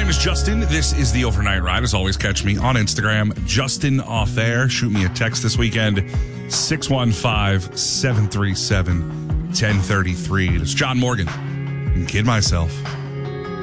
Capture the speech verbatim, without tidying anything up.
name is Justin. This is the Overnight Ride. As always, catch me on Instagram, Justin Off Air. Shoot me a text this weekend, six one five, seven three seven, one zero three three. It's John Morgan and Kid Myself.